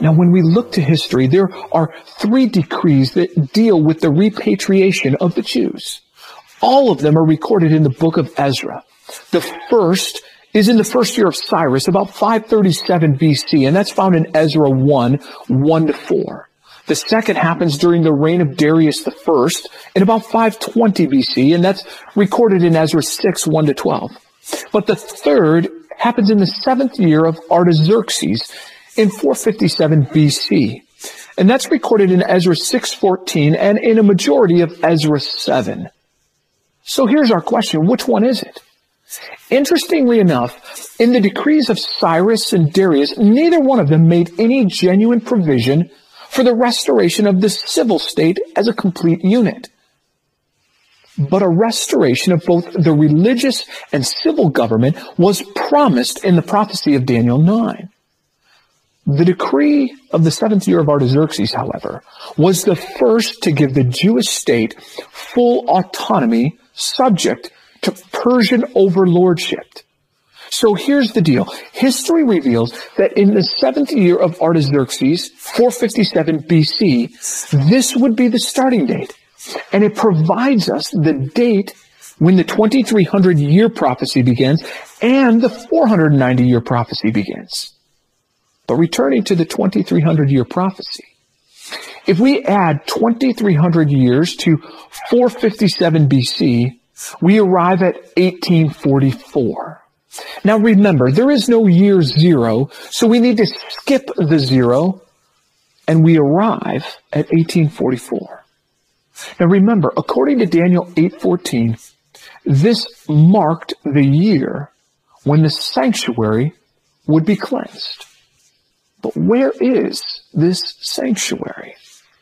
Now, when we look to history, there are 3 decrees that deal with the repatriation of the Jews. All of them are recorded in the book of Ezra. The first is in the first year of Cyrus, about 537 BC, and that's found in Ezra 1, 1-4. The second happens during the reign of Darius I in about 520 BC, and that's recorded in Ezra 6, 1-12. But the third happens in the 7th year of Artaxerxes in 457 BC. And that's recorded in Ezra 6:14 and in a majority of Ezra 7. So here's our question. Which one is it? Interestingly enough, in the decrees of Cyrus and Darius, neither one of them made any genuine provision for the restoration of the civil state as a complete unit, but a restoration of both the religious and civil government was promised in the prophecy of Daniel 9. The decree of the 7th year of Artaxerxes, however, was the first to give the Jewish state full autonomy subject to Persian overlordship. So here's the deal. History reveals that in the 7th year of Artaxerxes, 457 BC, this would be the starting date. And it provides us the date when the 2300-year prophecy begins and the 490-year prophecy begins. But returning to the 2300-year prophecy, if we add 2300 years to 457 BC, we arrive at 1844. Now remember, there is no year 0, so we need to skip the 0, and we arrive at 1844. Now remember, according to Daniel 8:14, this marked the year when the sanctuary would be cleansed. But where is this sanctuary?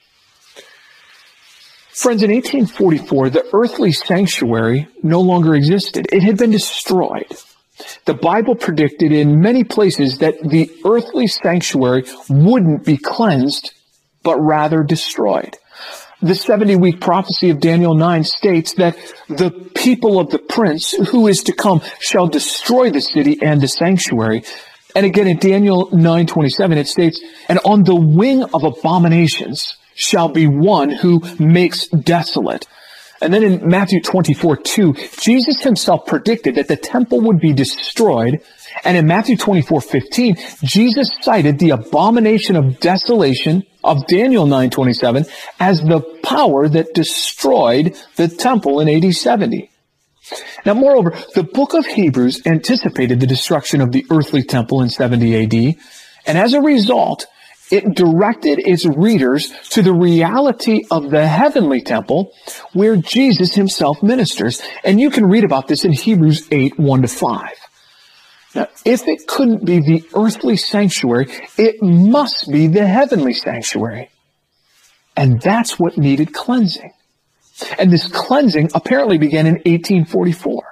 Friends, in 1844, the earthly sanctuary no longer existed. It had been destroyed. The Bible predicted in many places that the earthly sanctuary wouldn't be cleansed, but rather destroyed. The 70-week prophecy of Daniel 9 states that the people of the prince who is to come shall destroy the city and the sanctuary. And again, in Daniel 9:27, it states, and on the wing of abominations shall be one who makes desolate. And then in Matthew 24:2, Jesus himself predicted that the temple would be destroyed. And in Matthew 24:15, Jesus cited the abomination of desolation of Daniel 9:27 as the power that destroyed the temple in AD 70. Now, moreover, the book of Hebrews anticipated the destruction of the earthly temple in 70 AD. And as a result, it directed its readers to the reality of the heavenly temple where Jesus himself ministers. And you can read about this in Hebrews 8, 1-5. Now, if it couldn't be the earthly sanctuary, it must be the heavenly sanctuary. And that's what needed cleansing. And this cleansing apparently began in 1844.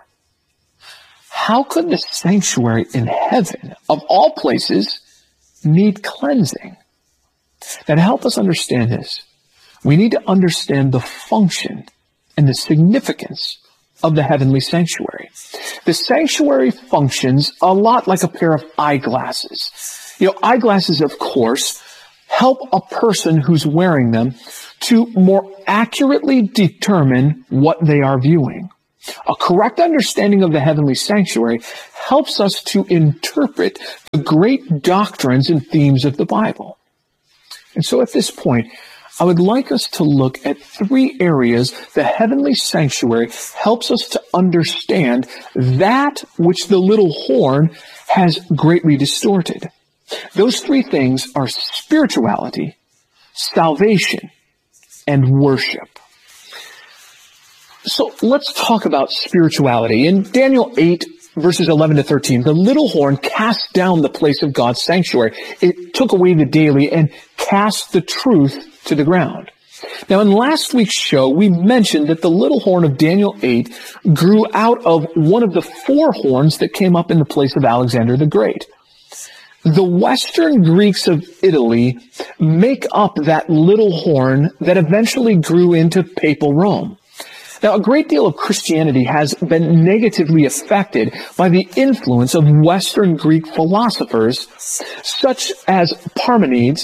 How could the sanctuary in heaven, of all places, need cleansing? Now, to help us understand this, we need to understand the function and the significance of the heavenly sanctuary. The sanctuary functions a lot like a pair of eyeglasses. Eyeglasses, of course, help a person who's wearing them to more accurately determine what they are viewing. A correct understanding of the heavenly sanctuary helps us to interpret the great doctrines and themes of the Bible. And so at this point, I would like us to look at 3 areas the heavenly sanctuary helps us to understand that which the little horn has greatly distorted. Those 3 things are spirituality, salvation, and worship. So let's talk about spirituality. In Daniel 8, verses 11-13, the little horn cast down the place of God's sanctuary. It took away the daily and cast the truth to the ground. Now, in last week's show, we mentioned that the little horn of Daniel 8 grew out of one of the 4 horns that came up in the place of Alexander the Great. The Western Greeks of Italy make up that little horn that eventually grew into papal Rome. Now, a great deal of Christianity has been negatively affected by the influence of Western Greek philosophers such as Parmenides,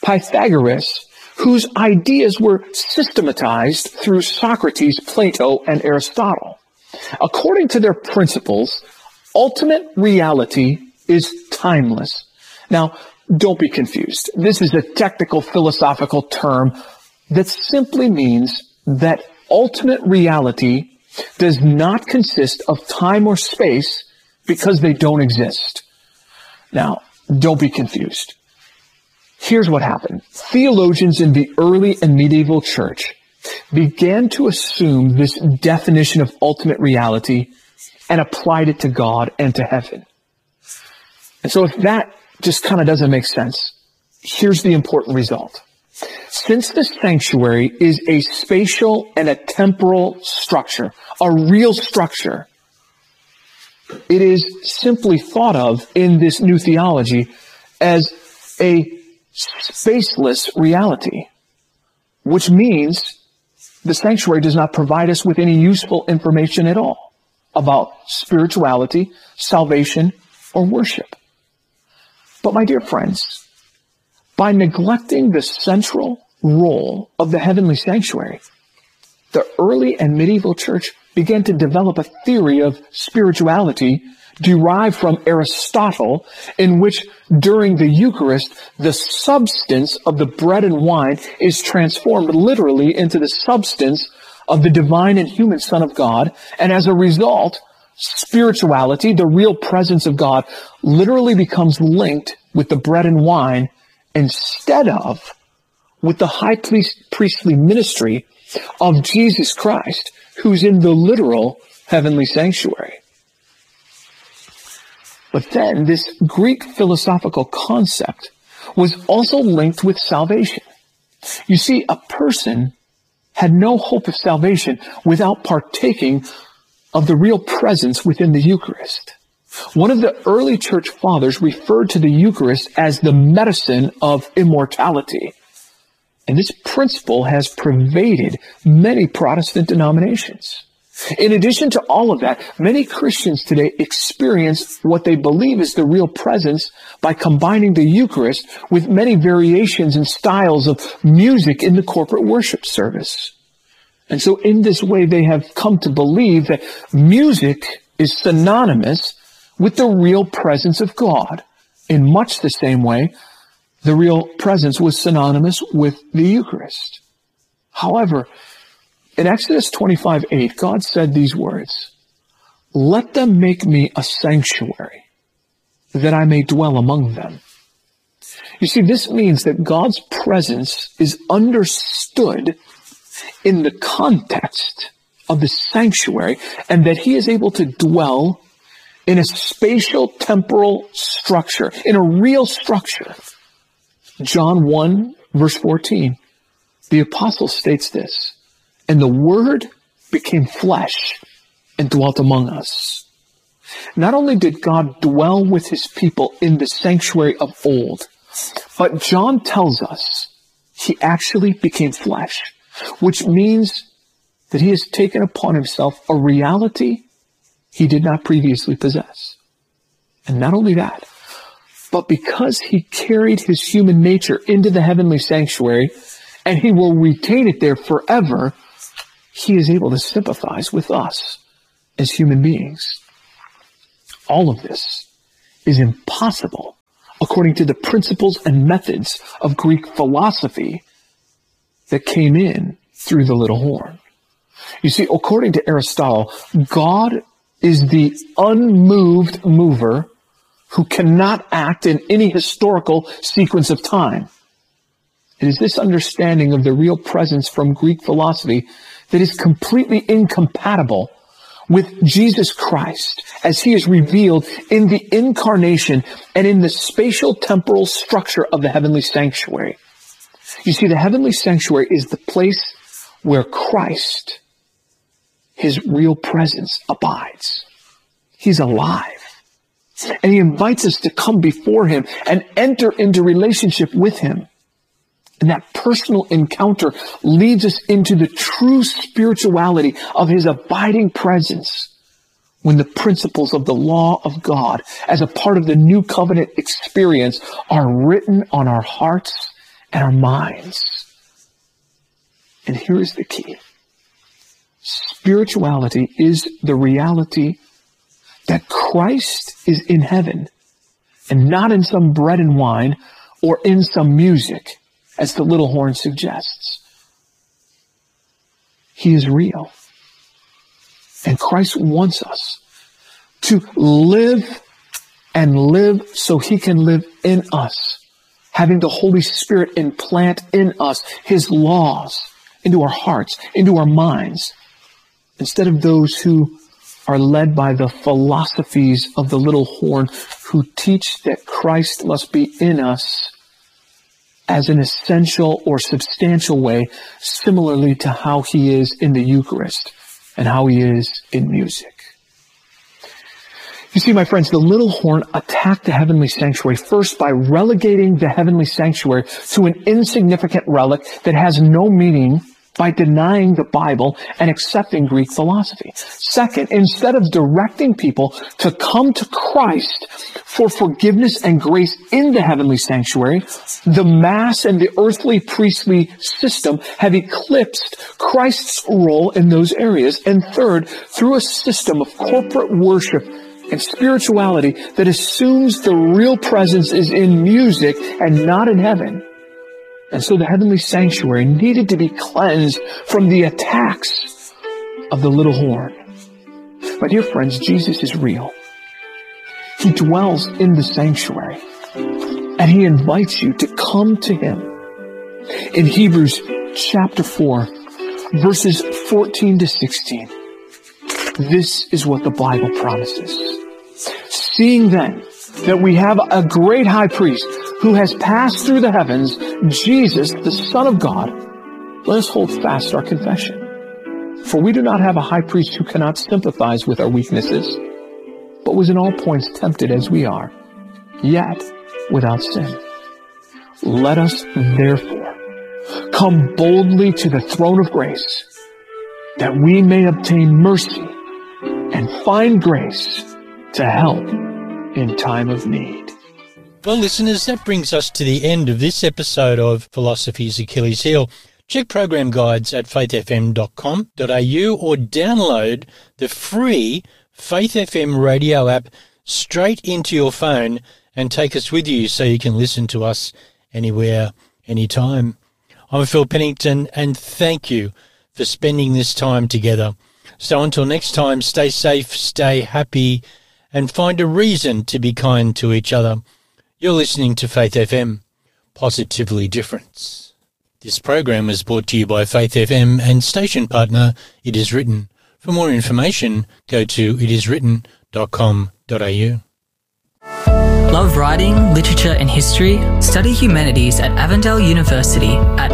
Pythagoras, whose ideas were systematized through Socrates, Plato, and Aristotle. According to their principles, ultimate reality is timeless. Now, don't be confused. This is a technical philosophical term that simply means that ultimate reality does not consist of time or space because they don't exist. Now, don't be confused. Here's what happened. Theologians in the early and medieval church began to assume this definition of ultimate reality and applied it to God and to heaven. And so if that just kind of doesn't make sense, here's the important result. Since the sanctuary is a spatial and a temporal structure, a real structure, it is simply thought of in this new theology as a spaceless reality, which means the sanctuary does not provide us with any useful information at all about spirituality, salvation, or worship. But my dear friends, by neglecting the central role of the heavenly sanctuary, the early and medieval church began to develop a theory of spirituality derived from Aristotle, in which during the Eucharist, the substance of the bread and wine is transformed literally into the substance of the divine and human Son of God. And as a result, spirituality, the real presence of God, literally becomes linked with the bread and wine instead of with the high priestly ministry of Jesus Christ, who's in the literal heavenly sanctuary. But then this Greek philosophical concept was also linked with salvation. You see, a person had no hope of salvation without partaking of the real presence within the Eucharist. One of the early church fathers referred to the Eucharist as the medicine of immortality. And this principle has pervaded many Protestant denominations. In addition to all of that, many Christians today experience what they believe is the real presence by combining the Eucharist with many variations and styles of music in the corporate worship service. And so in this way, they have come to believe that music is synonymous with the real presence of God. In much the same way, the real presence was synonymous with the Eucharist. However, in Exodus 25:8, God said these words, "Let them make me a sanctuary, that I may dwell among them." You see, this means that God's presence is understood in the context of the sanctuary, and that he is able to dwell in a spatial temporal structure, in a real structure. John 1, verse 14, the apostle states this, "And the Word became flesh and dwelt among us." Not only did God dwell with his people in the sanctuary of old, but John tells us he actually became flesh, which means that he has taken upon himself a reality he did not previously possess. And not only that, but because he carried his human nature into the heavenly sanctuary, and he will retain it there forever, he is able to sympathize with us as human beings. All of this is impossible according to the principles and methods of Greek philosophy that came in through the little horn. You see, according to Aristotle, God is the unmoved mover who cannot act in any historical sequence of time. It is this understanding of the real presence from Greek philosophy that is completely incompatible with Jesus Christ as he is revealed in the incarnation and in the spatial temporal structure of the heavenly sanctuary. You see, the heavenly sanctuary is the place where Christ, his real presence, abides. He's alive. And he invites us to come before him and enter into relationship with him. And that personal encounter leads us into the true spirituality of his abiding presence, when the principles of the law of God as a part of the new covenant experience are written on our hearts and our minds. And here is the key. Spirituality is the reality that Christ is in heaven and not in some bread and wine or in some music, as the little horn suggests. He is real. And Christ wants us to live and live so he can live in us, having the Holy Spirit implant in us his laws into our hearts, into our minds, instead of those who are led by the philosophies of the little horn who teach that Christ must be in us as an essential or substantial way, similarly to how he is in the Eucharist and how he is in music. You see, my friends, the little horn attacked the heavenly sanctuary first by relegating the heavenly sanctuary to an insignificant relic that has no meaning by denying the Bible and accepting Greek philosophy. Second, instead of directing people to come to Christ for forgiveness and grace in the heavenly sanctuary, the Mass and the earthly priestly system have eclipsed Christ's role in those areas. And third, through a system of corporate worship and spirituality that assumes the real presence is in music and not in heaven. And so the heavenly sanctuary needed to be cleansed from the attacks of the little horn. My dear friends, Jesus is real. He dwells in the sanctuary, and he invites you to come to him. In Hebrews chapter 4, verses 14 to 16, this is what the Bible promises. Seeing then that we have a great high priest who has passed through the heavens, Jesus, the Son of God, let us hold fast our confession. For we do not have a high priest who cannot sympathize with our weaknesses, but was in all points tempted as we are, yet without sin. Let us therefore come boldly to the throne of grace, that we may obtain mercy and find grace to help in time of need. Well, listeners, that brings us to the end of this episode of Philosophy's Achilles Heel. Check program guides at faithfm.com.au or download the free Faith FM radio app straight into your phone and take us with you so you can listen to us anywhere, anytime. I'm Phil Pennington, and thank you for spending this time together. So until next time, stay safe, stay happy, and find a reason to be kind to each other. You're listening to Faith FM, Positively Different. This program is brought to you by Faith FM and station partner It Is Written. For more information, go to itiswritten.com.au. Love writing, literature and history? Study humanities at Avondale University at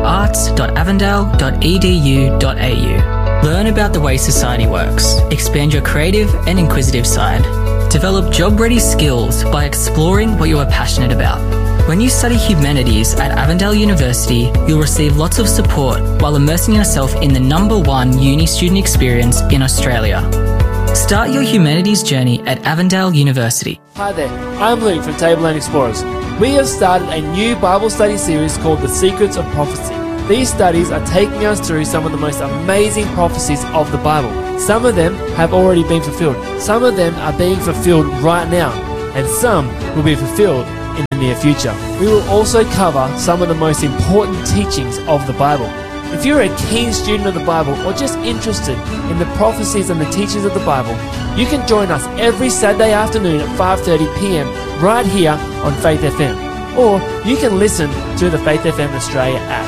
arts.avondale.edu.au. Learn about the way society works. Expand your creative and inquisitive side. Develop job-ready skills by exploring what you are passionate about. When you study humanities at Avondale University, you'll receive lots of support while immersing yourself in the #1 uni student experience in Australia. Start your humanities journey at Avondale University. Hi there, I'm Luke from Tableland Explorers. We have started a new Bible study series called The Secrets of Prophecy. These studies are taking us through some of the most amazing prophecies of the Bible. Some of them have already been fulfilled. Some of them are being fulfilled right now. And some will be fulfilled in the near future. We will also cover some of the most important teachings of the Bible. If you're a keen student of the Bible or just interested in the prophecies and the teachings of the Bible, you can join us every Saturday afternoon at 5:30 p.m. right here on Faith FM. Or you can listen to the Faith FM Australia app.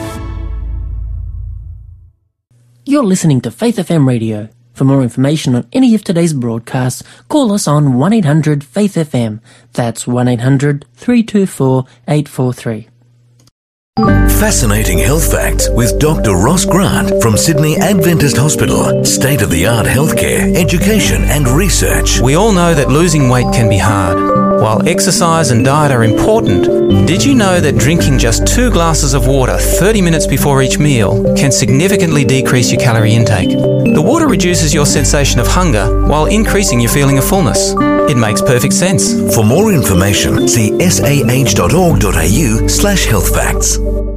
You're listening to Faith FM Radio. For more information on any of today's broadcasts, call us on 1-800-FAITH-FM. That's 1-800-324-843. Fascinating Health Facts with Dr. Ross Grant from Sydney Adventist Hospital. State-of-the-art healthcare, education and research. We all know that losing weight can be hard. While exercise and diet are important, did you know that drinking just 2 glasses of water 30 minutes before each meal can significantly decrease your calorie intake? The water reduces your sensation of hunger while increasing your feeling of fullness. It makes perfect sense. For more information, see sah.org.au/healthfacts.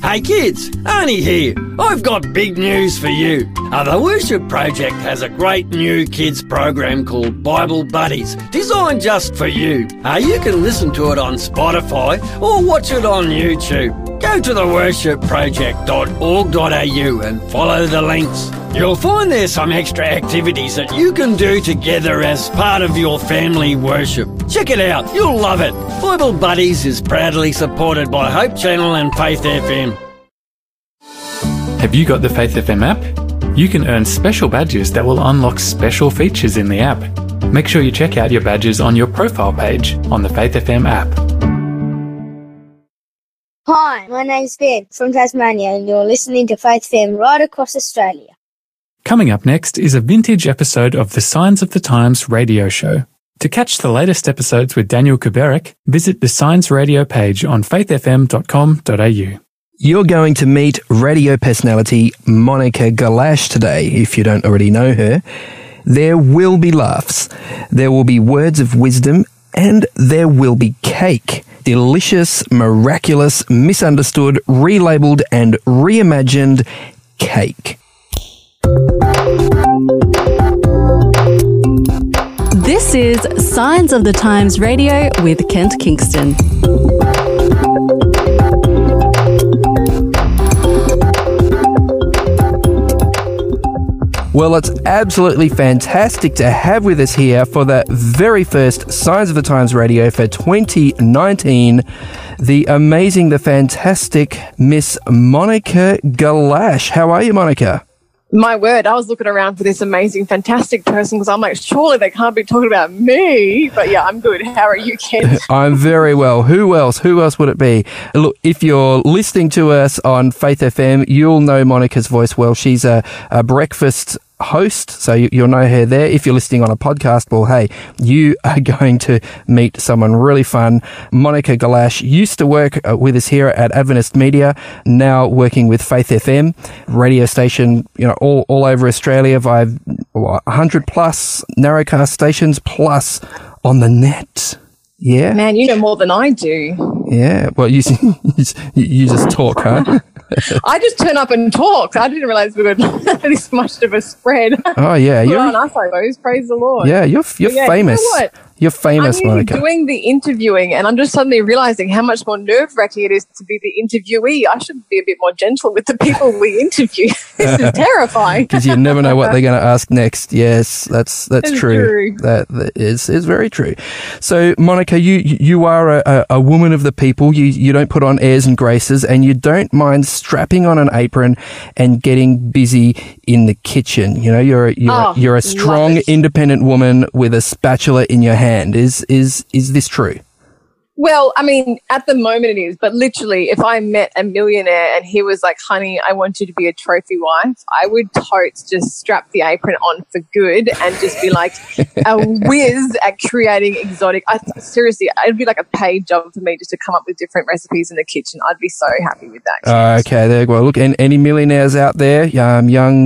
Hey kids, Arnie here. I've got big news for you. The Worship Project has a great new kids program called Bible Buddies, designed just for you. You can listen to it on Spotify or watch it on YouTube. Go to theworshipproject.org.au and follow the links. You'll find there's some extra activities that you can do together as part of your family worship. Check it out, you'll love it. Bible Buddies is proudly supported by Hope Channel and Faith FM. Have you got the Faith FM app? You can earn special badges that will unlock special features in the app. Make sure you check out your badges on your profile page on the Faith FM app. Hi, my name's Ben from Tasmania and you're listening to Faith FM right across Australia. Coming up next is a vintage episode of the Signs of the Times radio show. To catch the latest episodes with Daniel Kuberik, visit the Signs radio page on faithfm.com.au. You're going to meet radio personality Monica Galash today, if you don't already know her. There will be laughs, there will be words of wisdom, and there will be cake. Delicious, miraculous, misunderstood, relabeled, and reimagined cake. This is Signs of the Times Radio with Kent Kingston. Well, it's absolutely fantastic to have with us here for the very first Signs of the Times Radio for 2019, the amazing, the fantastic Miss Monica Galash. How are you, Monica? My word, I was looking around for this amazing, fantastic person because I'm like, surely they can't be talking about me. But yeah, I'm good. How are you, Ken? I'm very well. Who else? Who else would it be? Look, if you're listening to us on Faith FM, you'll know Monica's voice well. She's a breakfast host, so you'll know her there. If you're listening on a podcast, well, hey, you are going to meet someone really fun. Monica Galash used to work with us here at Adventist Media, now working with Faith FM, radio station, all over Australia via 100 plus narrowcast stations plus on the net. Yeah. Man, you know more than I do. Yeah. Well, you just talk, huh? I just turn up and talk. I didn't realize we were this much of a spread. Oh, yeah. You're on us, I suppose. Praise the Lord. Yeah, you're famous. You know what? You're famous, Monica. I'm doing the interviewing, and I'm just suddenly realizing how much more nerve-wracking it is to be the interviewee. I should be a bit more gentle with the people we interview. This is terrifying. Because you never know what they're going to ask next. Yes, that's true. That is very true. So, Monica, you are a woman of the people. You don't put on airs and graces, and you don't mind strapping on an apron and getting busy in the kitchen. You're a strong, independent woman with a spatula in your hand. Is this true? Well, I mean, at the moment it is, but literally if I met a millionaire and he was like, honey, I want you to be a trophy wife, I would totes just strap the apron on for good and just be like a whiz at creating exotic. Seriously, it'd be like a paid job for me just to come up with different recipes in the kitchen. I'd be so happy with that. Okay, there you go. Look, any millionaires out there, young,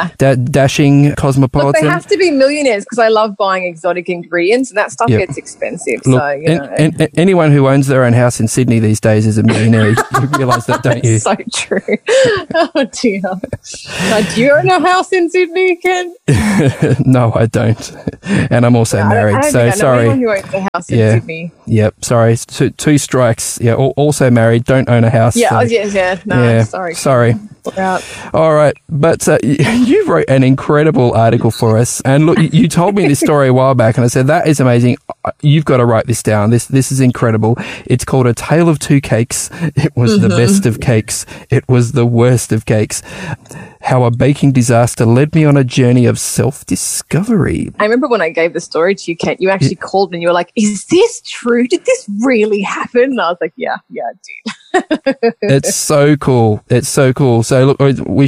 dashing cosmopolitan? Look, they have to be millionaires because I love buying exotic ingredients and that stuff gets expensive. Look, so, anyone who owns their own house in Sydney these days is a millionaire. You realise that, don't you? So true. Oh, dear. Do you own a house in Sydney, Ken? No, I don't. And I'm also married. I don't so think I know sorry. anyone who owns a house in Sydney. Yep. Sorry. Two strikes. Yeah. Also married. Don't own a house. Yeah. So. No, sorry. Sorry. All right. But you wrote an incredible article for us. And look, you told me this story a while back and I said, that is amazing. You've got to write this down. This is incredible. It's called A Tale of Two Cakes. It was the best of cakes. It was the worst of cakes. How a baking disaster led me on a journey of self-discovery. I remember when I gave the story to you, Kent, you actually called me and you were like, is this true? Did this really happen? And I was like, yeah, it did. It's so cool. It's so cool. So look, we shouldn't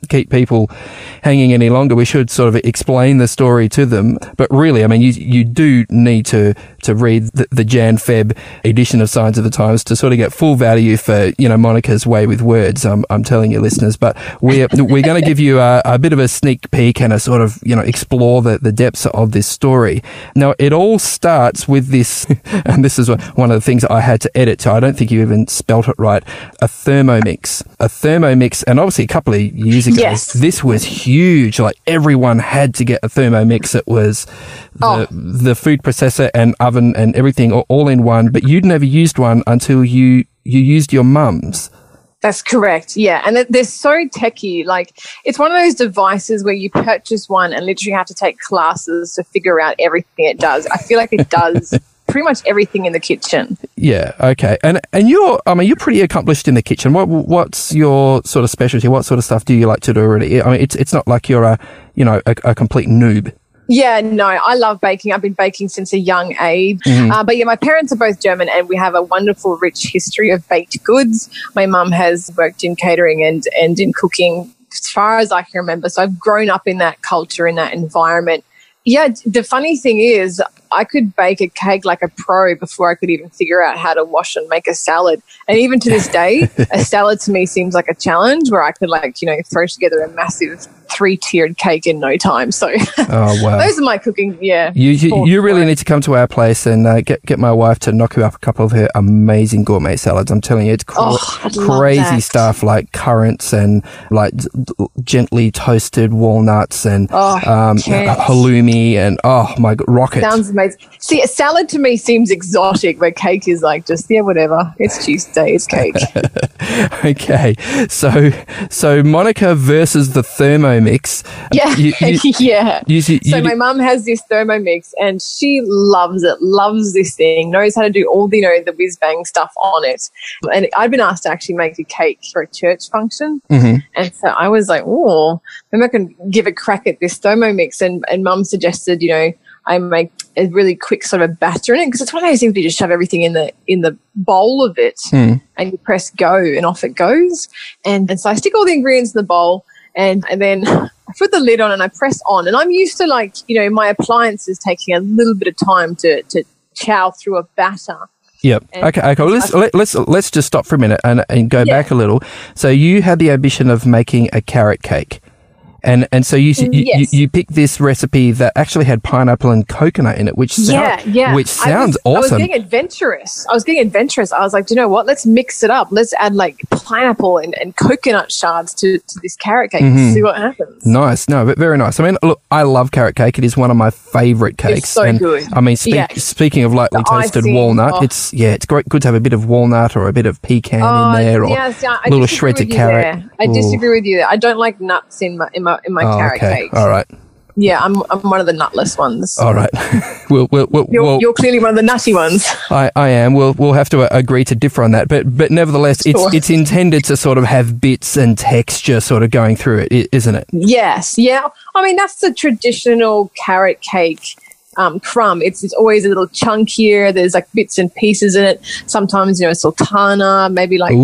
keep people hanging any longer, we should sort of explain the story to them. But really, I mean, you do need to read the Jan-Feb edition of Signs of the Times to sort of get full value for, Monica's way with words. I'm telling you, listeners. But we're going to give you a bit of a sneak peek and a sort of, explore the depths of this story. Now, it all starts with this, and this is one of the things I had to edit, so I don't think you even spelt it right, a Thermomix. A Thermomix, and obviously a couple of years ago, this was huge. Like, everyone had to get a Thermomix. It was the food processor and oven and everything all in one, but you'd never used one until you used your mum's. That's correct. Yeah. And they're so techie. Like, it's one of those devices where you purchase one and literally have to take classes to figure out everything it does. I feel like it does pretty much everything in the kitchen. Yeah. Okay. And you're pretty accomplished in the kitchen. What's your sort of specialty? What sort of stuff do you like to do already? I mean, it's not like you're a complete noob. Yeah, no, I love baking. I've been baking since a young age. Mm-hmm. But yeah, my parents are both German and we have a wonderful, rich history of baked goods. My mum has worked in catering and in cooking as far as I can remember. So I've grown up in that culture, in that environment. Yeah, the funny thing is I could bake a cake like a pro before I could even figure out how to wash and make a salad. And even to this day, a salad to me seems like a challenge where I could throw together a massive 3-tiered cake in no time. So wow. Those are my cooking, You really need to come to our place and get my wife to knock you up a couple of her amazing gourmet salads. I'm telling you, it's crazy stuff like currants and like gently toasted walnuts and halloumi and rocket. Sounds amazing. See, a salad to me seems exotic, where cake is like just, whatever. It's Tuesday, it's cake. Okay. So Monica versus the Thermomix. Yeah. So my mum has this Thermomix and she loves it, loves this thing, knows how to do all the, the whiz-bang stuff on it. And I'd been asked to actually make a cake for a church function. Mm-hmm. And so I was like, maybe I can give a crack at this Thermomix. And mum suggested, I make a really quick sort of batter in it, because it's one of those things where you just shove everything in the bowl of it and you press go and off it goes. And so I stick all the ingredients in the bowl and then I put the lid on and I press on. And I'm used to my appliances taking a little bit of time to chow through a batter. Yep. Okay. Well, let's just stop for a minute and go back a little. So you had the ambition of making a carrot cake. And so you picked this recipe that actually had pineapple and coconut in it, which sounds awesome. I was getting adventurous. I was like, do you know what? Let's mix it up. Let's add like pineapple and coconut shards to this carrot cake and see what happens. Nice. No, but very nice. I mean, look, I love carrot cake. It is one of my favorite cakes. It's so good. I mean, speaking of lightly toasted walnut, it's good to have a bit of walnut or a bit of pecan in there, or little shreds of carrot. I disagree with you there. I don't like nuts in my carrot cake. All right. Yeah, I'm one of the nutless ones. All right. You're clearly one of the nutty ones. I am. We'll have to agree to differ on that. But nevertheless, it's intended to sort of have bits and texture sort of going through it, isn't it? Yes. Yeah. I mean, that's the traditional carrot cake crumb. It's always a little chunkier. There's like bits and pieces in it. Sometimes, sultana, maybe like,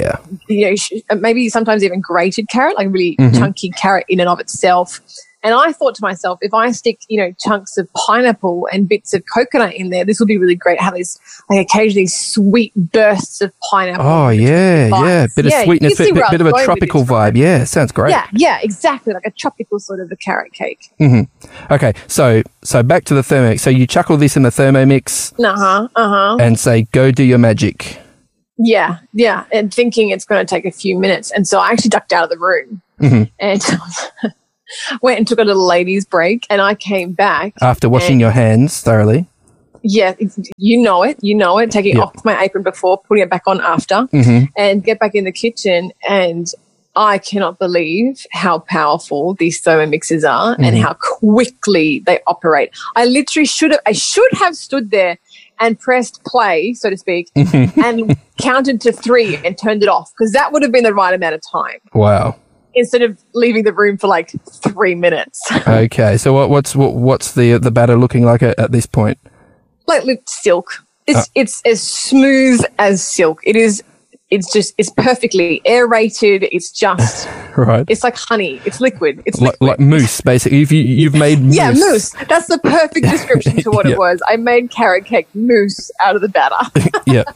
maybe sometimes even grated carrot, like really chunky carrot in and of itself. And I thought to myself, if I stick, chunks of pineapple and bits of coconut in there, this will be really great. Have these occasionally sweet bursts of pineapple. Oh, yeah. Bit of sweetness, bit of a tropical vibe. Yeah, sounds great. Yeah, exactly. Like a tropical sort of a carrot cake. Mm-hmm. Okay, so back to the Thermomix. So you chuck all this in the Thermomix and say, go do your magic. Yeah, and thinking it's going to take a few minutes. And so I actually ducked out of the room and went and took a little ladies' break, and I came back. After washing your hands thoroughly? Yeah, you know it. Taking off my apron before, putting it back on after, and get back in the kitchen, and I cannot believe how powerful these Thermomixes are and how quickly they operate. I literally should have stood there and pressed play, so to speak, and counted to 3 and turned it off, because that would have been the right amount of time. Wow. Instead of leaving the room for like 3 minutes. Okay, so what's the batter looking like at this point? Like silk. It's as smooth as silk. It is it's perfectly aerated. It's just right. It's like honey. It's liquid. It's like mousse, basically. If you've made mousse. Yeah, mousse. That's the perfect description to what it was. I made carrot cake mousse out of the batter. Yeah.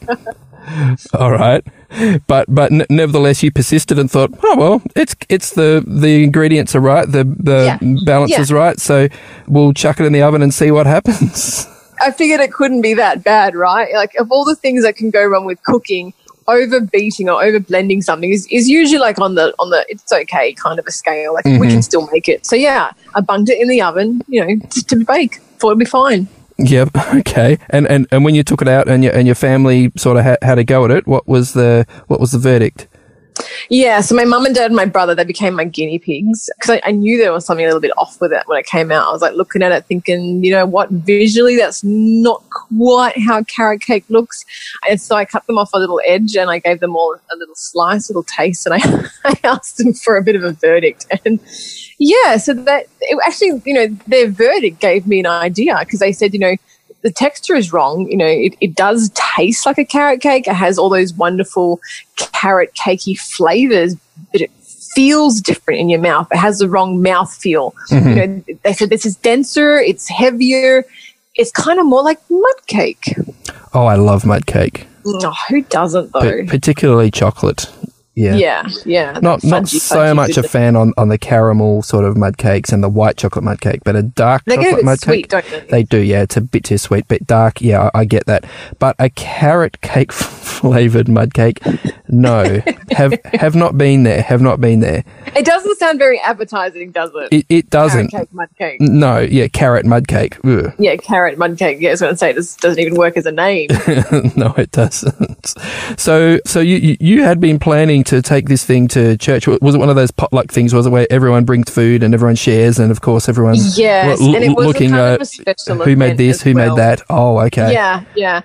All right. But nevertheless, you persisted and thought, oh well, it's the ingredients are right, the balance is right, so we'll chuck it in the oven and see what happens. I figured it couldn't be that bad, right? Like, of all the things that can go wrong with cooking, overbeating or overblending something is usually like on the it's okay kind of a scale. Like we can still make it. So yeah, I bunged it in the oven, to bake. Thought it'd be fine. Yep. Okay. And when you took it out and your family sort of had a go at it, what was the verdict? Yeah, so my mum and dad and my brother, they became my guinea pigs because I knew there was something a little bit off with it when it came out. I was like looking at it thinking, you know what, visually that's not quite how carrot cake looks. And so I cut them off a little edge and I gave them all a little slice, a little taste, and I asked them for a bit of a verdict. And yeah, so that it actually, their verdict gave me an idea because they said, the texture is wrong. It does taste like a carrot cake. It has all those wonderful carrot cakey flavors, but it feels different in your mouth. It has the wrong mouth feel. They said this is denser, it's heavier, it's kind of more like mud cake. Oh, I love mud cake. Oh, who doesn't though? Particularly chocolate. Yeah. Not so much a fan on the caramel sort of mud cakes and the white chocolate mud cake, but a dark chocolate mud sweet, cake. Don't they do, yeah. It's a bit too sweet, but dark. Yeah, I get that. But a carrot cake flavored mud cake, no, have not been there. Have not been there. It doesn't sound very appetizing, does it? It doesn't. Carrot cake, mud cake. No, yeah, carrot mud cake. Ugh. Yeah, carrot mud cake. Yeah, I was going to say it doesn't even work as a name. No, it doesn't. So you had been planning to take this thing to church. Was it one of those potluck things? Was it where everyone brings food and everyone shares, and of course everyone and it was looking kind of a special who made this, who made that? Oh, okay. Yeah.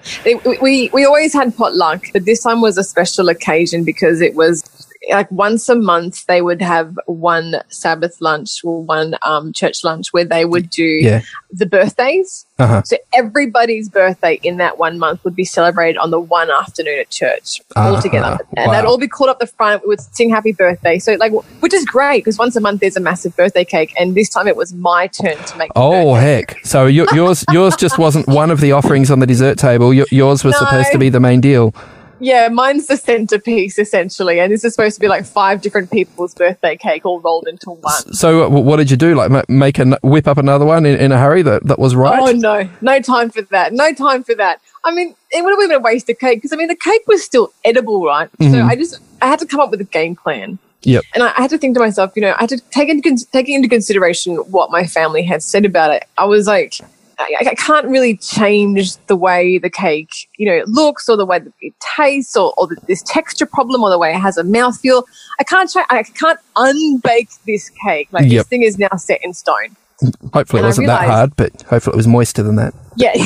We always had potluck, but this time was a special occasion because it was like once a month they would have one Sabbath lunch or one church lunch where they would do the birthdays. So everybody's birthday in that 1 month would be celebrated on the one afternoon at church all together. And they'd all be called up the front. We would sing happy birthday. So which is great because once a month there's a massive birthday cake, and this time it was my turn to make heck. So yours just wasn't one of the offerings on the dessert table. Yours was supposed to be the main deal. Yeah, mine's the centerpiece essentially, and this is supposed to be like 5 different people's birthday cake all rolled into one. So what did you do? Like whip up another one in a hurry that was right? Oh no time for that. No time for that. I mean, it would have been a waste of cake because the cake was still edible, right? So I had to come up with a game plan. Yep. And I had to think to myself, I had to take into consideration what my family had said about it. I was like, I can't really change the way the cake, looks or the way it tastes or this texture problem or the way it has a mouthfeel. I can't unbake this cake. This thing is now set in stone. Hopefully it wasn't that hard, but hopefully it was moister than that. Yeah,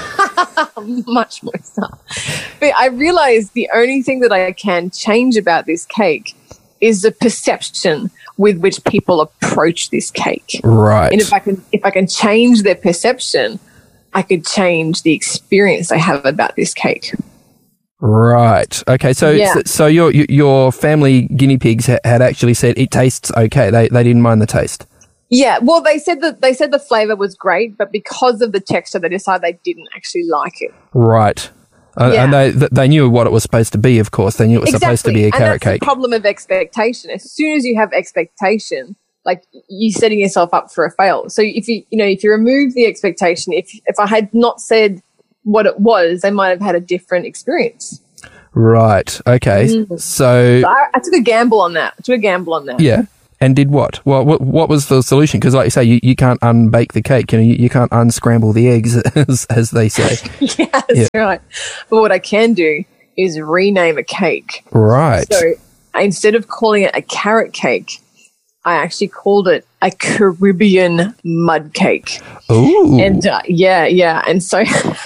much moister. But I realized the only thing that I can change about this cake is the perception with which people approach this cake. Right. And if I can change their perception, I could change the experience they have about this cake. Right. Okay. So your family guinea pigs had actually said it tastes okay. They didn't mind the taste. Yeah. Well, they said the flavor was great, but because of the texture, they decided they didn't actually like it. Right. And they knew what it was supposed to be, of course. They knew it was supposed to be a carrot cake. And that's the problem of expectation. As soon as you have expectation, you're setting yourself up for a fail. So if you remove the expectation, if I had not said what it was, they might have had a different experience. Right. Okay. So I took a gamble on that. Yeah. And did what? Well, what was the solution? Because like you say, you can't unbake the cake. You can't unscramble the eggs, as they say. Yeah, that's right. But what I can do is rename a cake. Right. So instead of calling it a carrot cake, I actually called it a Caribbean mud cake. Ooh. And And so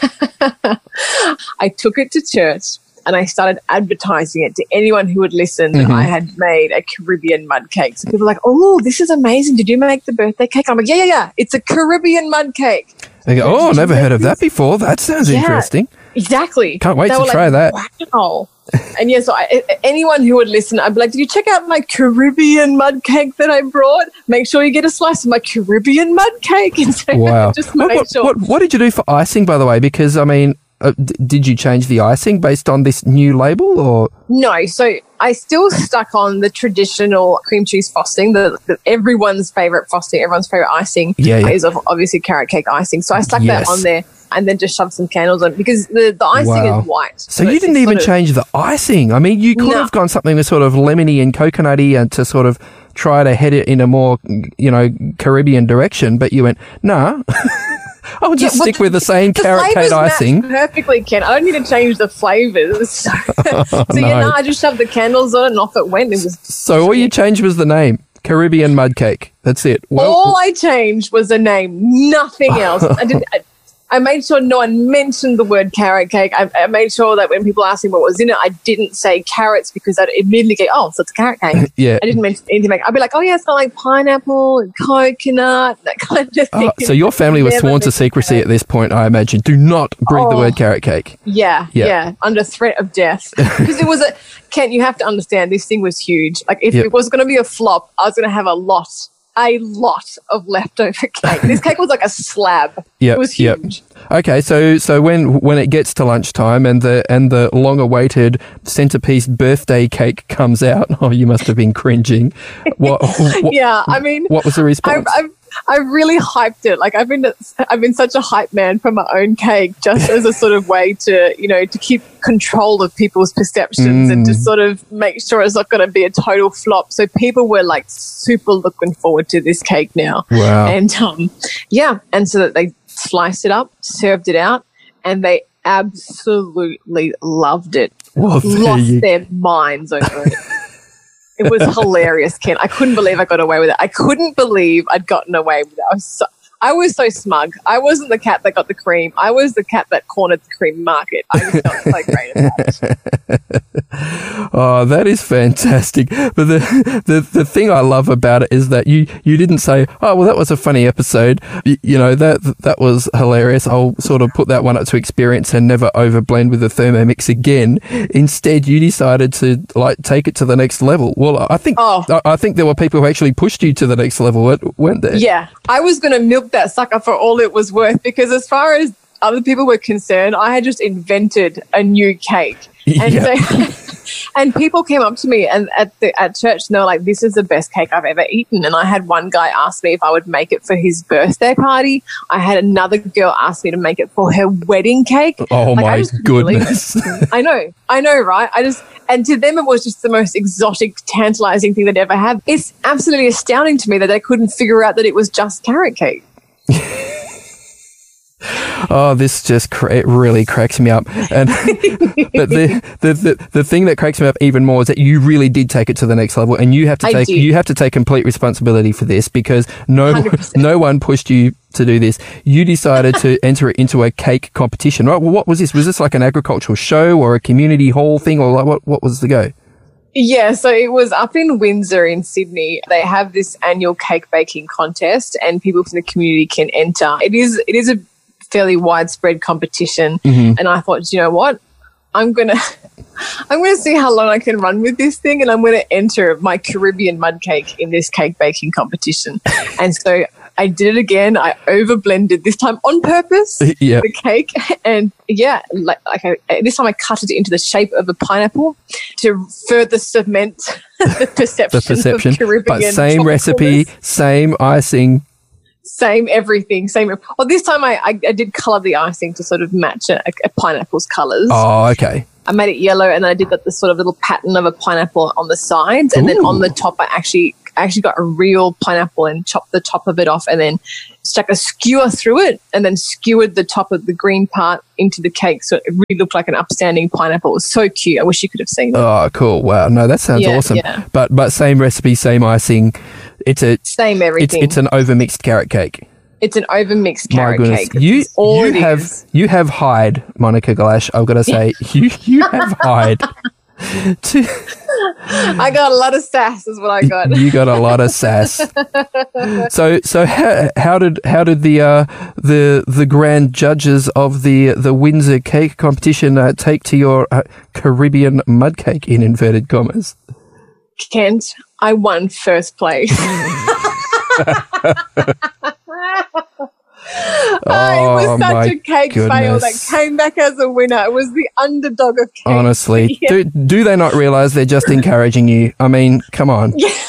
I took it to church. And I started advertising it to anyone who would listen that I had made a Caribbean mud cake. So people were like, oh, this is amazing. Did you make the birthday cake? I'm like, yeah. It's a Caribbean mud cake. They go, never heard of that before. That sounds interesting. Exactly. Can't wait They to were try that. Wow. And yeah, so anyone who would listen, I'd be like, did you check out my Caribbean mud cake that I brought? Make sure you get a slice of my Caribbean mud cake. And so Wow. just make sure. What did you do for icing, by the way? Because, I mean, did you change the icing based on this new label or? No, so I still stuck on the traditional cream cheese frosting, the everyone's favourite frosting, everyone's favourite icing is obviously carrot cake icing. So I stuck that on there and then just shoved some candles on because the icing is white. So you didn't even change the icing. I mean, you could have gone something with sort of lemony and coconutty and to sort of try to head it in a more, Caribbean direction, but you went, nah. I'll just stick with the same carrot cake icing. Perfectly, Ken. I don't need to change the flavours. So I just shoved the candles on and off it went. It was so all you changed was the name, Caribbean Mud Cake. That's it. All I changed was the name, nothing else. I made sure no one mentioned the word carrot cake. I made sure that when people asked me what was in it, I didn't say carrots because I'd immediately go, oh, so it's a carrot cake. Yeah. I didn't mention anything. I'd be like, oh, yeah, it's got like pineapple and coconut, that kind of thing. So your family was sworn to secrecy at this point, I imagine. Do not breathe the word carrot cake. Yeah, under threat of death. Because it was Kent, you have to understand, this thing was huge. Like, if it was going to be a flop, I was going to have a lot of leftover cake. This cake was like a slab. It was huge. Okay, so when it gets to lunchtime and the long-awaited centerpiece birthday cake comes out, oh, you must have been cringing. What I mean, what was the response? I really hyped it. Like I've been such a hype man for my own cake, just as a sort of way to to keep control of people's perceptions and to sort of make sure it's not going to be a total flop. So people were like super looking forward to this cake now. Wow. And and so that they sliced it up, served it out, and they absolutely loved it. Well, lost their minds over it. It was hilarious, Ken. I couldn't believe I got away with it. I couldn't believe I'd gotten away with it. I was so smug. I wasn't the cat that got the cream. I was the cat that cornered the cream market. I just felt so great about it. Oh, that is fantastic. But the thing I love about it is that you didn't say, oh, well, that was a funny episode. That was hilarious. I'll sort of put that one up to experience and never overblend with the Thermomix again. Instead, you decided to take it to the next level. Well, I think there were people who actually pushed you to the next level, weren't there? Yeah. I was going to milk that sucker for all it was worth because as far as other people were concerned, I had just invented a new cake. And and people came up to me and at church and they were like, this is the best cake I've ever eaten. And I had one guy ask me if I would make it for his birthday party. I had another girl ask me to make it for her wedding cake. Oh, my goodness. I know, right? And to them, it was just the most exotic, tantalizing thing they'd ever had. It's absolutely astounding to me that they couldn't figure out that it was just carrot cake. Oh, this just it really cracks me up. And but the thing that cracks me up even more is that you really did take it to the next level, and you have to take complete responsibility for this because no one pushed you to do this. You decided to enter it into a cake competition, right? Well, what was this? Was this like an agricultural show or a community hall thing, or like what was the go? Yeah, so it was up in Windsor in Sydney. They have this annual cake baking contest, and people from the community can enter. It is a fairly widespread competition, and I thought, you know what, I'm gonna see how long I can run with this thing, and I'm gonna enter my Caribbean mud cake in this cake baking competition. And so I did it again. I overblended this time on purpose the cake, and this time I cut it into the shape of a pineapple to further cement the perception of Caribbean. But same recipe, same icing. Same everything, same. Well, this time I did colour the icing to sort of match a pineapple's colours. Oh, okay. I made it yellow, and then I did the sort of little pattern of a pineapple on the sides, and then on the top I actually got a real pineapple and chopped the top of it off, and then stuck a skewer through it, and then skewered the top of the green part into the cake, so it really looked like an upstanding pineapple. It was so cute. I wish you could have seen it. Oh, cool! Wow, no, that sounds awesome. Yeah. But same recipe, same icing. It's same everything. It's an overmixed carrot cake. It's an overmixed carrot cake. You have hired, Monica Galash. I've got to say, you have hired I got a lot of sass is what I got. You got a lot of sass. So how did the grand judges of the Windsor cake competition take to your Caribbean mud cake in inverted commas? Kent, I won first place. It was such a cake fail that came back as a winner. It was the underdog of cake. Honestly, yeah. Do they not realise they're just encouraging you? I mean, come on.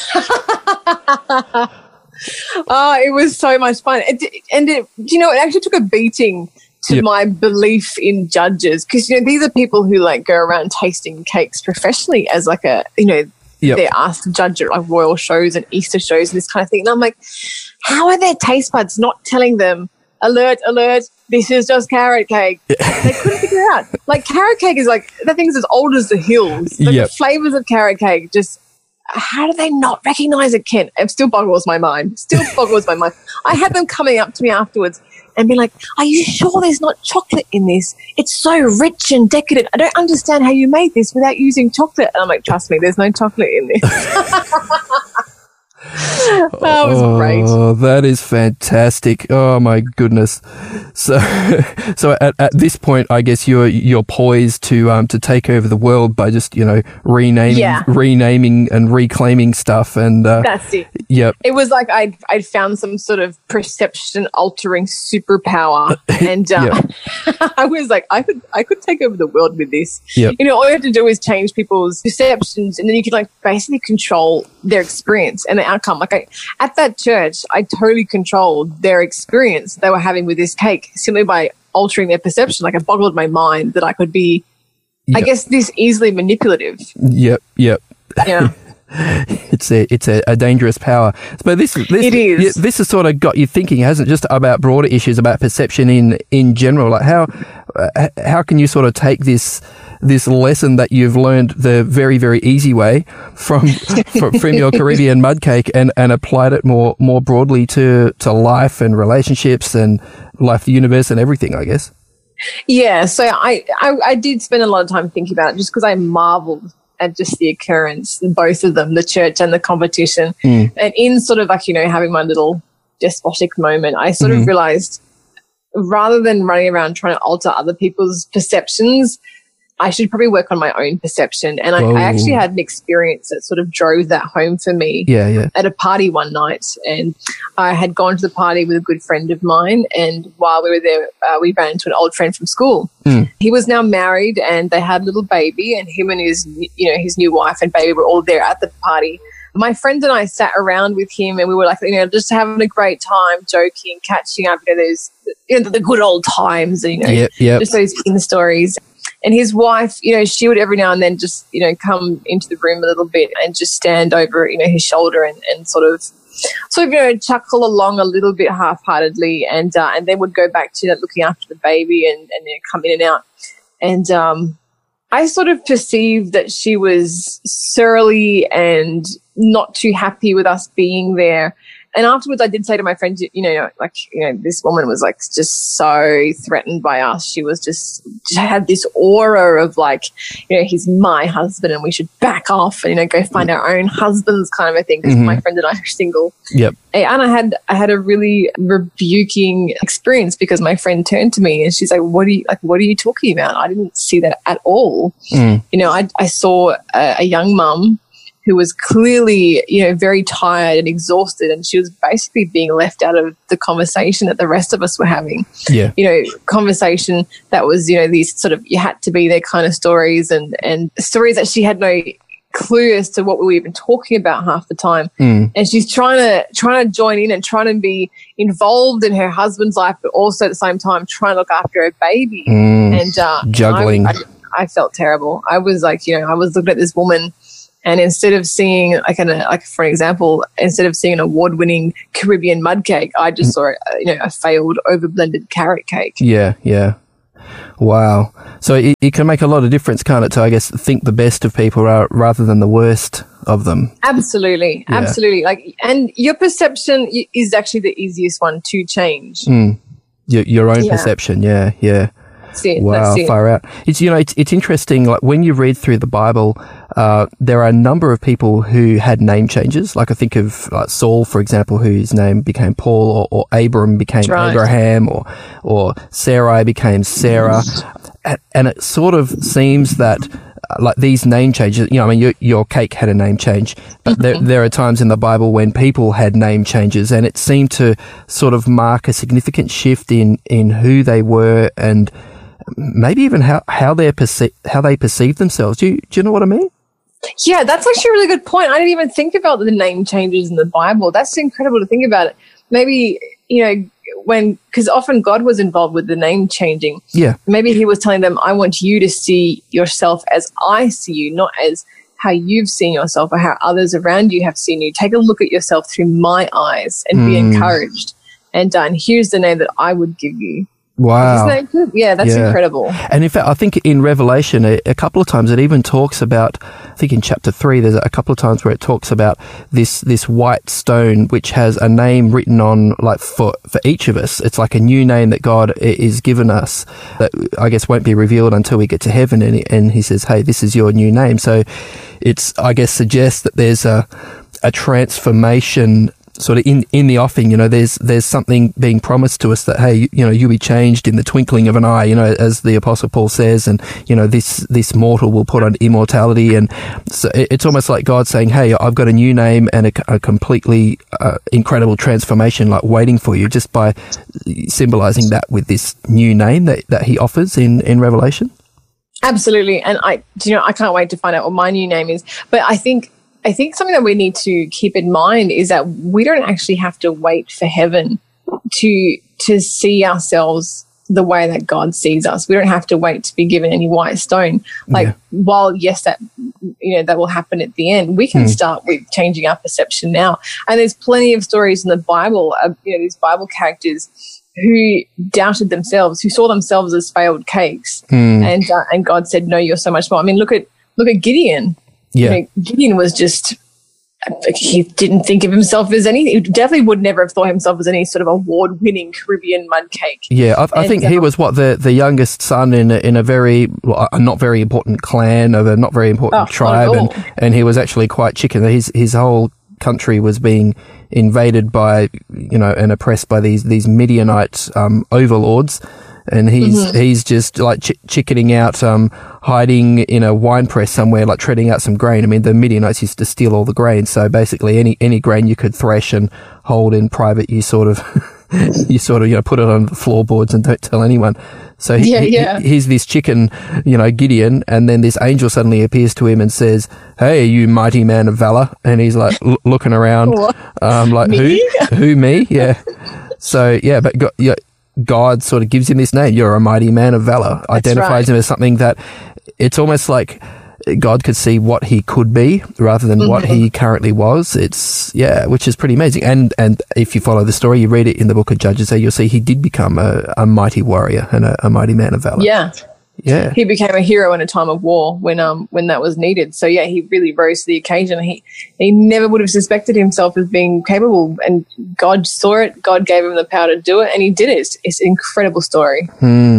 Oh, it was so much fun. Do you know, it actually took a beating to my belief in judges, because, you know, these are people who like go around tasting cakes professionally as like a, you know, they're asked to judge at like royal shows and Easter shows and this kind of thing. And I'm like, how are their taste buds not telling them, alert, alert, this is just carrot cake? They couldn't figure it out. Like, carrot cake is like, that thing's as old as the hills. Like, the flavours of carrot cake, just, how do they not recognise it, Kent? It still boggles my mind. I had them coming up to me afterwards and be like, are you sure there's not chocolate in this? It's so rich and decadent. I don't understand how you made this without using chocolate. And I'm like, trust me, there's no chocolate in this. That was great. Oh, that is fantastic. Oh my goodness. So at this point, I guess you're poised to take over the world by just, you know, renaming and reclaiming stuff, and that's it. Yep. It was like I'd found some sort of perception altering superpower, and I was like, I could take over the world with this. Yep. You know, all you have to do is change people's perceptions, and then you can like basically control their experience and the outcome. Like at that church, I totally controlled their experience they were having with this cake simply by altering their perception. Like, it boggled my mind that I could be, I guess, this easily manipulative. Yep. Yeah. It's a dangerous power. But this has sort of got you thinking, hasn't it? Just about broader issues about perception in general. Like how can you sort of take this lesson that you've learned the very, very easy way from your Caribbean mud cake and applied it more broadly to life and relationships and life, the universe and everything, I guess? Yeah. So I did spend a lot of time thinking about it, just because I marveled at just the occurrence, both of them, the church and the competition. And in sort of like, you know, having my little despotic moment, I sort of realized, rather than running around trying to alter other people's perceptions, I should probably work on my own perception. And I actually had an experience that sort of drove that home for me at a party one night. And I had gone to the party with a good friend of mine. And while we were there, we ran into an old friend from school. He was now married and they had a little baby, and him and his new wife and baby were all there at the party. My friend and I sat around with him and we were like, you know, just having a great time, joking, catching up. You know, there's, you know, the good old times, and, you know, just those in stories. And his wife, you know, she would every now and then just, you know, come into the room a little bit and just stand over, you know, his shoulder and sort of, you know, chuckle along a little bit half-heartedly, and then would go back to looking after the baby and you know, come in and out. And I sort of perceived that she was surly and not too happy with us being there. And afterwards, I did say to my friend, you know, like, you know, this woman was like just so threatened by us. She was she had this aura of like, you know, he's my husband and we should back off and, you know, go find our own husbands kind of a thing, because my friend and I are single. Yep. And I had a really rebuking experience, because my friend turned to me and she's like, what are you talking about? I didn't see that at all. You know, I saw a young mum who was clearly, you know, very tired and exhausted, and she was basically being left out of the conversation that the rest of us were having. Yeah. You know, conversation that was, you know, these sort of you had to be there kind of stories, and stories that she had no clue as to what we were even talking about half the time. And she's trying to join in and trying to be involved in her husband's life, but also at the same time trying to look after her baby. And juggling. I felt terrible. I was like, you know, I was looking at this woman, and instead of seeing, for example, instead of seeing an award-winning Caribbean mud cake, I just saw, you know, a failed over-blended carrot cake. Yeah. Wow. So it can make a lot of difference, can't it, to, I guess, think the best of people rather than the worst of them? Absolutely. Like, and your perception is actually the easiest one to change. Your own perception, yeah. That's it. Wow, That's it. far out. It's it's interesting. Like when you read through the Bible, there are a number of people who had name changes. Like I think of like Saul, for example, whose name became Paul, or Abram became Abraham, or Sarai became Sarah, and it sort of seems that. Like these name changes, your cake had a name change, but there are times in the Bible when people had name changes, and it seemed to sort of mark a significant shift in who they were and maybe even how they perceive themselves. Do you know what I mean? Yeah, that's actually a really good point. I didn't even think about the name changes in the Bible. That's incredible to think about it. Maybe, because often God was involved with the name changing. Yeah. Maybe he was telling them, I want you to see yourself as I see you, not as how you've seen yourself or how others around you have seen you. Take a look at yourself through my eyes and be encouraged. And here's the name that I would give you. Wow. Isn't that good? Yeah, that's incredible. And in fact, I think in Revelation, a couple of times it even talks about, I think in chapter 3, there's a couple of times where it talks about this white stone, which has a name written on, like for each of us. It's like a new name that God is given us that I guess won't be revealed until we get to heaven. And he says, hey, this is your new name. So it's, I guess, suggests that there's a transformation sort of in the offing. There's something being promised to us that, hey, you'll be changed in the twinkling of an eye, as the Apostle Paul says, and this mortal will put on immortality. And so it's almost like God saying, hey, I've got a new name and a completely incredible transformation like waiting for you, just by symbolizing that with this new name that he offers in Revelation. Absolutely. And I can't wait to find out what my new name is. But I think something that we need to keep in mind is that we don't actually have to wait for heaven to see ourselves the way that God sees us. We don't have to wait to be given any white stone. While yes, that will happen at the end, we can start with changing our perception now. And there's plenty of stories in the Bible of these Bible characters who doubted themselves, who saw themselves as failed cakes, and God said, "No, you're so much more." I mean, look at Gideon. Yeah. Gideon was just, he didn't think of himself as anything. He definitely would never have thought himself as any sort of award-winning Caribbean mud cake. Yeah, I think he was the youngest son in a very not very important clan of a not very important tribe, and he was actually quite chicken. His whole country was being invaded by and oppressed by these Midianite overlords. And he's just like chickening out, hiding in a wine press somewhere, like treading out some grain. I mean, the Midianites used to steal all the grain. So basically any grain you could thresh and hold in private, you sort of put it on the floorboards and don't tell anyone. So he's this chicken, Gideon, and then this angel suddenly appears to him and says, "Hey, you mighty man of valor." And he's like looking around, like, me? Who, me? Yeah. So yeah, but God sort of gives him this name. You're a mighty man of valor. Identifies him as something that it's almost like God could see what he could be rather than what he currently was. Which is pretty amazing. And if you follow the story, you read it in the book of Judges, you'll see he did become a mighty warrior and a mighty man of valor. Yeah. Yeah. He became a hero in a time of war when that was needed. So yeah, he really rose to the occasion. He never would have suspected himself as being capable, and God saw it. God gave him the power to do it, and he did it. It's an incredible story.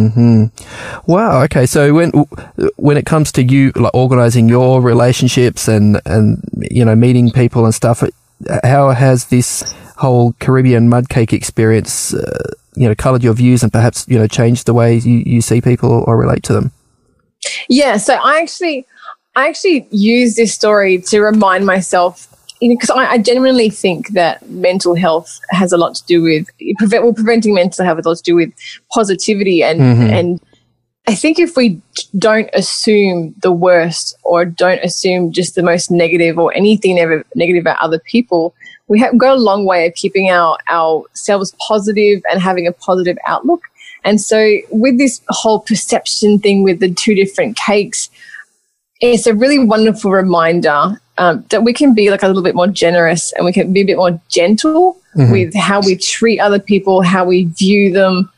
Wow. Okay. So when it comes to you like organizing your relationships and meeting people and stuff, how has this whole Caribbean mud cake experience coloured your views and perhaps changed the way you see people or relate to them? Yeah, so I actually use this story to remind myself, because I genuinely think that mental health has a lot to do with preventing mental health has a lot to do with positivity, and I think if we don't assume the worst or don't assume just the most negative or anything ever negative about other people, we have got a long way of keeping ourselves positive and having a positive outlook. And so with this whole perception thing with the two different cakes, it's a really wonderful reminder that we can be like a little bit more generous and we can be a bit more gentle with how we treat other people, how we view them.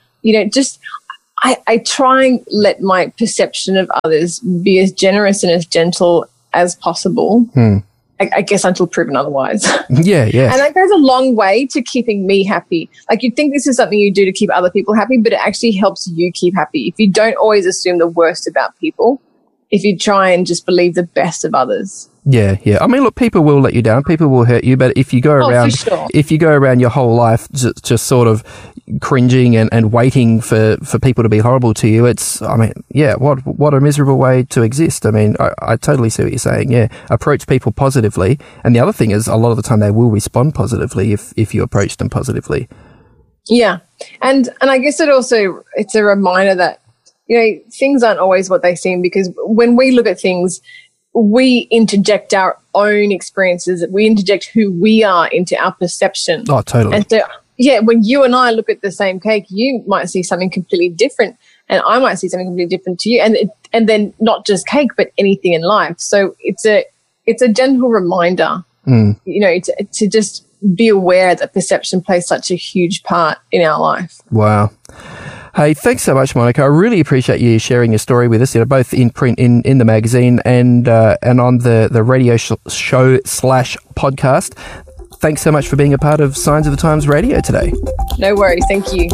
I try and let my perception of others be as generous and as gentle as possible. I guess until proven otherwise. Yeah. And that goes a long way to keeping me happy. Like, you'd think this is something you do to keep other people happy, but it actually helps you keep happy. If you don't always assume the worst about people, if you try and just believe the best of others. Yeah. I mean, look, people will let you down. People will hurt you. But if you go around, if you go around your whole life just sort of cringing and waiting for people to be horrible to you, what a miserable way to exist. I mean, I totally see what you're saying. Yeah. Approach people positively. And the other thing is, a lot of the time they will respond positively if you approach them positively. Yeah. And I guess it's a reminder that, things aren't always what they seem, because when we look at things, we interject our own experiences. We interject who we are into our perception. Oh, totally. And so, when you and I look at the same cake, you might see something completely different, and I might see something completely different to you. And then not just cake, but anything in life. So it's a gentle reminder, to just be aware that perception plays such a huge part in our life. Wow. Hey, thanks so much, Monica. I really appreciate you sharing your story with us, both in print in the magazine and on the radio show / podcast. Thanks so much for being a part of Signs of the Times Radio today. No worries. Thank you.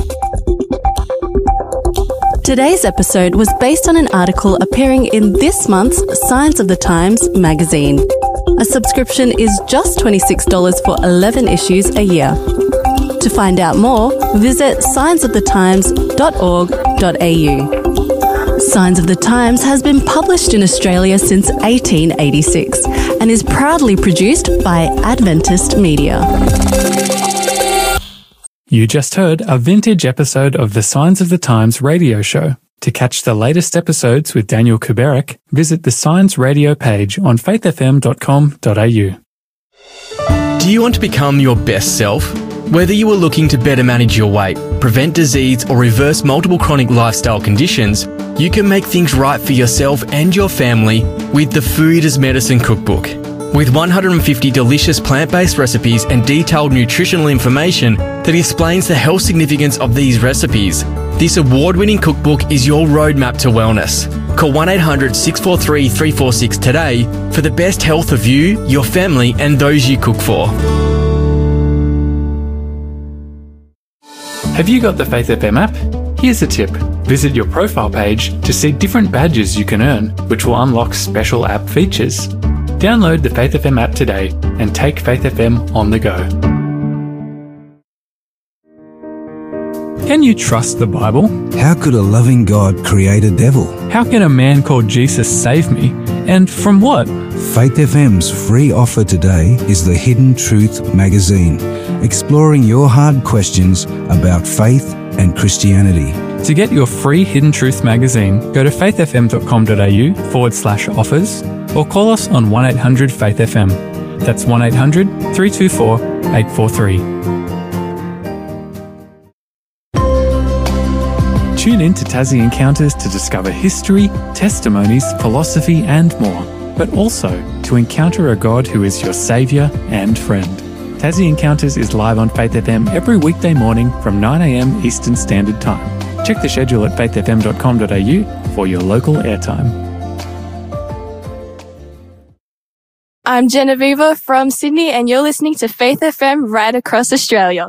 Today's episode was based on an article appearing in this month's Signs of the Times magazine. A subscription is just $26 for 11 issues a year. To find out more, visit signsofthetimes.org.au. Signs of the Times has been published in Australia since 1886 and is proudly produced by Adventist Media. You just heard a vintage episode of the Signs of the Times radio show. To catch the latest episodes with Daniel Kuberik, visit the Signs Radio page on faithfm.com.au. Do you want to become your best self? Whether you are looking to better manage your weight, prevent disease, or reverse multiple chronic lifestyle conditions, you can make things right for yourself and your family with the Food as Medicine Cookbook. With 150 delicious plant-based recipes and detailed nutritional information that explains the health significance of these recipes, this award-winning cookbook is your roadmap to wellness. Call 1-800-643-346 today for the best health of you, your family, and those you cook for. Have you got the Faith FM app? Here's a tip. Visit your profile page to see different badges you can earn, which will unlock special app features. Download the Faith FM app today and take Faith FM on the go. Can you trust the Bible? How could a loving God create a devil? How can a man called Jesus save me? And from what? Faith FM's free offer today is the Hidden Truth magazine, exploring your hard questions about faith and Christianity. To get your free Hidden Truth magazine, go to faithfm.com.au/offers or call us on 1-800-FAITH-FM. That's 1-800-324-843. Tune in to Tassie Encounters to discover history, testimonies, philosophy and more, but also to encounter a God who is your saviour and friend. Tassie Encounters is live on Faith FM every weekday morning from 9 a.m. Eastern Standard Time. Check the schedule at faithfm.com.au for your local airtime. I'm Genevieve from Sydney and you're listening to Faith FM right across Australia.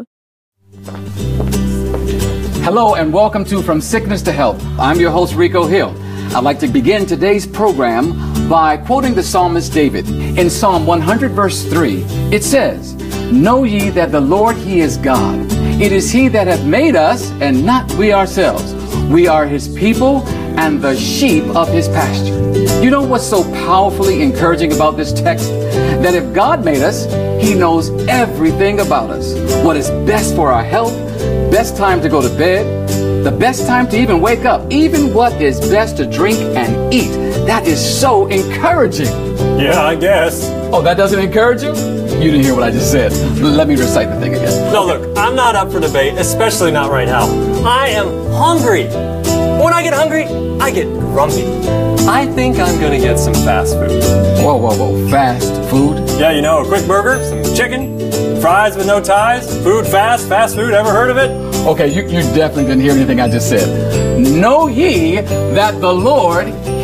Hello and welcome to From Sickness to Health. I'm your host, Rico Hill. I'd like to begin today's program by quoting the psalmist David. In Psalm 100 verse 3, it says, "Know ye that the Lord, He is God. It is He that hath made us and not we ourselves. We are His people and the sheep of His pasture." You know what's so powerfully encouraging about this text? That if God made us, He knows everything about us. What is best for our health, best time to go to bed, the best time to even wake up, even what is best to drink and eat. That is so encouraging. Yeah, I guess. Oh, that doesn't encourage you? You didn't hear what I just said. Let me recite the thing again. No, look, I'm not up for debate, especially not right now. I am hungry. When I get hungry, I get grumpy. I think I'm going to get some fast food. Whoa. Fast food? Yeah, you know, a quick burger, some chicken, fries with no ties, food fast food, ever heard of it? Okay, you definitely didn't hear anything I just said. Know ye that the Lord,